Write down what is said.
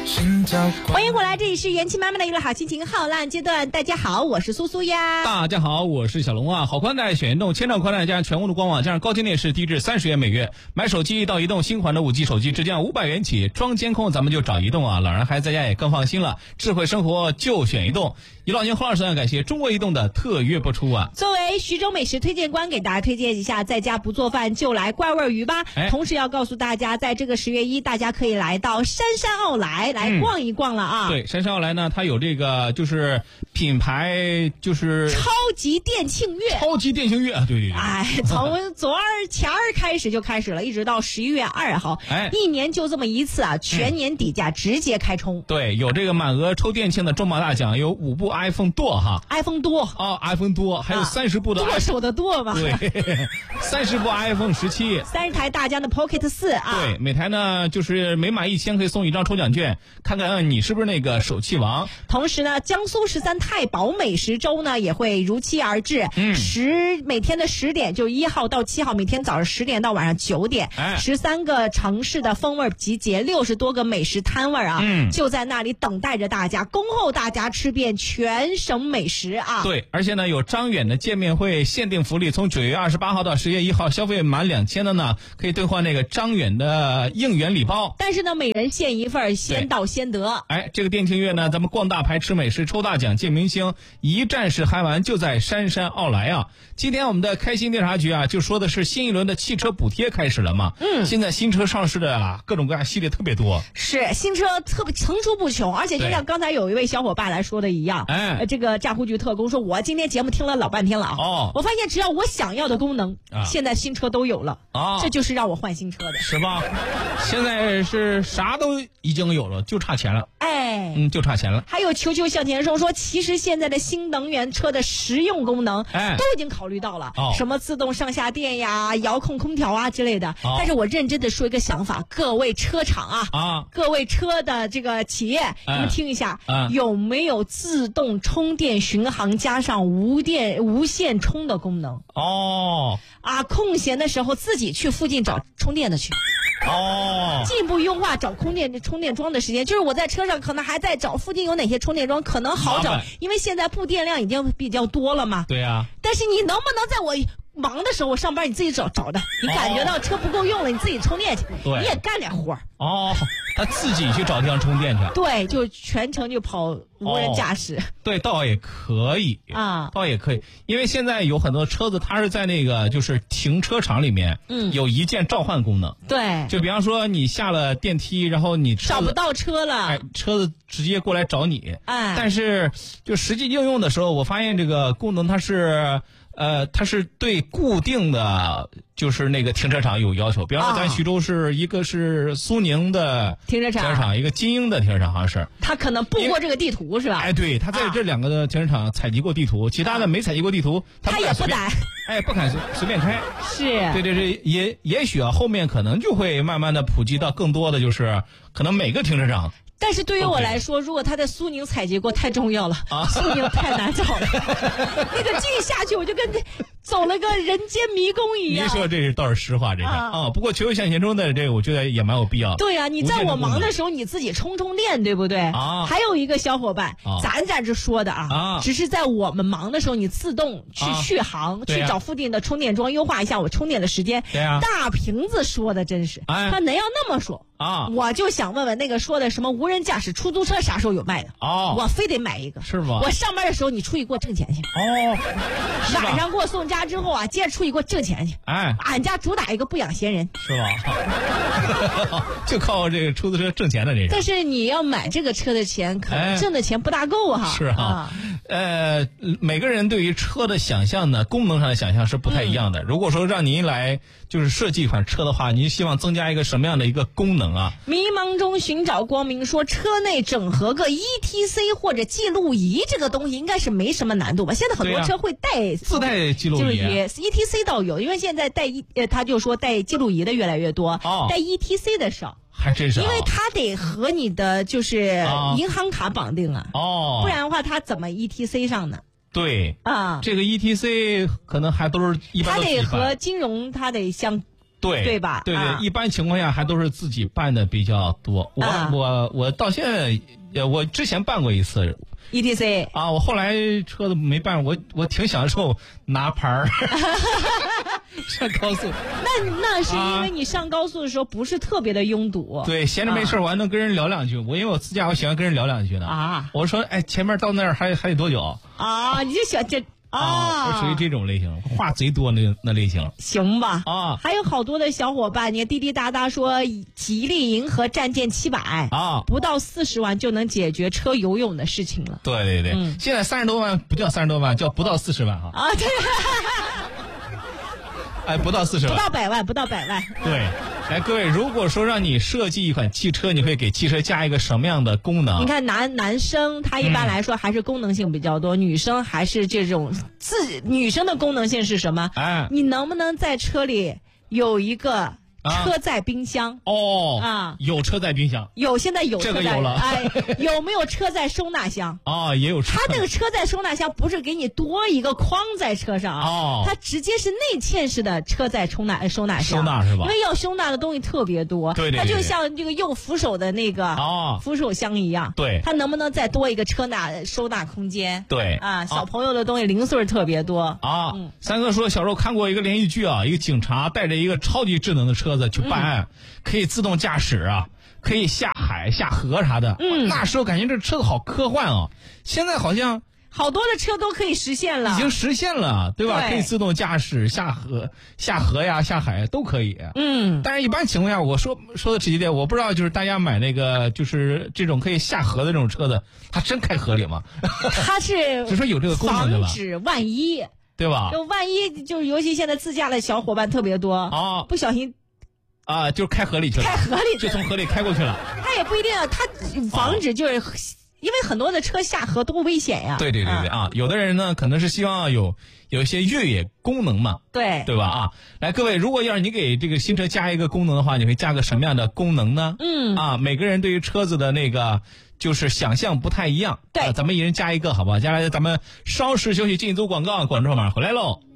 欢迎回来，这里是元气满满的娱乐好心情浩烂阶段。大家好，我是苏苏呀。 大家好，我是小龙啊。好宽带选移动，千兆宽带加上全屋的官网，加上高清电视，低至30元每月。买手机到移动新款的5G 手机，直降500元起。装监控咱们就找移动啊，老人孩子在家也更放心了。智慧生活就选移动。一老年侯老师要感谢中国移动的特约播出啊。 作为徐州美食推荐官，给大家推荐一下，在家不做饭就来怪味鱼吧。同时要告诉大家，在这个10月1，大家可以来到杉杉奥莱来逛一逛了啊。 对，杉杉奥莱呢，它有这个就是品牌就是超级店庆月， 啊，对。 从前开始就开始了，一直到11月2号，一年就这么一次啊，全年底价直接开冲。 对，有这个满额抽店庆的重磅大奖，有5部 iPhone 多哈 ，iPhone 多哦 ，iPhone 多，还有30部的剁手的剁嘛， 对，30部 iPhone 17， 30台大疆的 Pocket 4啊， 对，每台呢就是每满1000可以送1张抽奖券，看看你是不是那个手气王。 同时呢，江苏13太保美食周呢也会如期而至，每天的10点，就1号到7号，每天早上10点到晚上9点，13个城市的风味集结，60多个美食摊位啊，就在那里等待着大家，恭候大家吃遍全省美食啊。 对，而且呢有张远的见面会限定福利，从9月28号到10月1号，消费满2000的呢可以兑换那个张远的应援礼包， 但是呢每人限一份，先到先得。 这个店庆月呢，咱们逛大牌吃美食抽大奖见明星，一站式嗨玩就在杉杉奥莱啊。今天我们的开心调查局啊就说的是新一轮的汽车补贴开始了嘛，现在新车上市的各种各样系列特别多， 是新车特别层出不穷，而且就像刚才有一位小伙伴来说的一样，这个驾护局特工说，我今天节目听了老半天了啊，我发现只要我想要的功能，现在新车都有了啊，这就是让我换新车的， 是吧？现在是啥都已经有了，就差钱了，就差钱了。 还有球球向前说，其实现在的新能源车的实用功能都已经考虑到了，什么自动上下电呀、遥控空调啊之类的。但是我认真的说一个想法，各位车厂各位车的这个企业，你们听一下，有没有自动充电巡航加上无线充的功能？空闲的时候自己去附近找充电的去。进一步优化找充电桩的时间，就是我在车上可能还在找附近有哪些充电桩可能好找，因为现在布电量已经比较多了嘛。 对啊。 但是你能不能在我忙的时候，我上班你自己找的，你感觉到车不够用了，你自己充电去，你也干点活。 他自己去找地方充电去。 对，就全程就跑无人驾驶。 对，倒也可以啊，倒也可以，因为现在有很多车子，它是在那个就是停车场里面，有一键召唤功能。 对， 就比方说你下了电梯，然后你找不到车了， 车子直接过来找你。但是就实际应用的时候，我发现这个功能它是对固定的就是那个停车场有要求，比方说咱徐州是一个是苏宁的停车场，一个金鹰的停车场，好像是。 他可能布过这个地图是吧？ 对，他在这2个的停车场采集过地图，其他的没采集过地图，他也不敢。 不敢随便开。 是。 对，也许后面可能就会慢慢的普及到更多的，就是可能每个停车场。 但是对于我来说，如果他在苏宁采集过，太重要了。苏宁太难找了，那个进下去我就跟走了个人间迷宫一样。 您说这是倒是实话，这个不过球球向前冲的这个，我觉得也蛮有必要。 对啊，你在我忙的时候，你自己充电，对不对？还有一个小伙伴，咱这说的只是在我们忙的时候，你自动去续航，去找附近的充电桩，优化一下我充电的时间。 对啊， 大瓶子说的真是，他能要那么说我就想问问那个说的什么无人驾驶出租车啥时候有卖的？我非得买一个， 是吗？ 我上班的时候你出去给我挣钱去。晚上给我送家之后接着出去给我挣钱去。俺家主打一个不养闲人， 是吧？就靠这个出租车挣钱的这个。 但是你要买这个车的钱，可能挣的钱不大够哈。 是每个人对于车的想象呢，功能上的想象是不太一样的。如果说让您来就是设计一款车的话，您希望增加一个什么样的一个功能啊？ 迷茫中寻找光明说，车内整合个 ETC 或者记录仪这个东西应该是没什么难度吧？现在很多车会带自带记录仪 ，ETC 倒有，因为现在他就说带记录仪的越来越多，带 ETC 的少。 还真是， 因为他得和你的就是银行卡绑定不然的话他怎么 ETC 上呢？ 对这个 ETC 可能还都是一般， 他得和金融他得相对吧？ 对，一般情况下还都是自己办的比较多。我到现在，我之前办过一次 ETC 啊，我后来车子没办，我挺享受拿牌儿上高速。 那是因为你上高速的时候不是特别的拥堵。 对，闲着没事我还能跟人聊两句。因为我自驾，我喜欢跟人聊两句的啊。 我说，哎，前面到那儿还得多久啊？你就想这。 我属于这种类型，话贼多那类型， 行吧？ 啊， 还有好多的小伙伴，你滴滴答答说，吉利银河战舰700 啊， 不到40万就能解决车游泳的事情了。 对，现在30多万不叫30多万，叫不到40万啊。 啊，对。 哎，不到40万， 不到百万。 对，来各位，如果说让你设计一款汽车，你会给汽车加一个什么样的功能？ 你看男生他一般来说还是功能性比较多，女生还是这种女生的功能性是什么？ 哎， 你能不能在车里有一个车载冰箱？ 有车载冰箱， 现在有这个有了。 哎，有没有车载收纳箱？ 也有。 它那个车载收纳箱不是给你多一个筐在车上它直接是内嵌式的车载收纳箱。 收纳是吧？ 因为要收纳的东西特别多， 对， 它就像这个右扶手的那个扶手箱一样。 对， 它能不能再多一个收纳空间？ 对小朋友的东西零碎特别多三哥说，小时候看过一个连续剧一个警察带着一个超级智能的车子去办案，可以自动驾驶可以下海下河啥的。那时候感觉这车子好科幻现在好像好多的车都可以实现了， 已经实现了，对吧？可以自动驾驶下河呀下海都可以。但是一般情况下，我说的直接点，我不知道就是大家买那个就是这种可以下河的这种车子，它真开河里吗？ 它是只说有这个功能，对吧？ 防止万一， 对吧？ 就万一就是尤其现在自驾的小伙伴特别多不小心就是开河里去了，就从河里开过去了。 它也不一定它防止就是因为很多的车下河多危险呀。 对有的人呢可能是希望有一些越野功能嘛，对吧？来各位，如果要是你给这个新车加一个功能的话，你会加个什么样的功能呢？每个人对于车子的那个就是想象不太一样。 对， 咱们一人加一个好不好？接下来咱们稍事休息，进一组广告，广州马上回来喽。